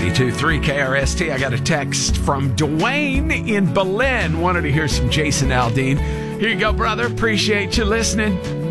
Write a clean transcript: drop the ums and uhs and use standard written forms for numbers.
92.3 KRST. I got a text from Dwayne in Belen. Wanted to hear some Jason Aldean. Here you go, brother. Appreciate you listening.